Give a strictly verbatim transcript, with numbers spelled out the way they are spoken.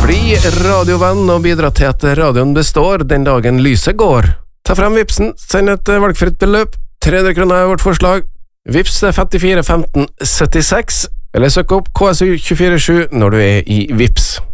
Bli radiovenn og bidra til at radioen består den dagen lyset går. Ta frem Vipsen, send et valgfritt beløp. tre hundre kroner er vårt forslag. Vips er femtifire femten syttiseks, eller søk opp K S U to fire sju når du er i Vips.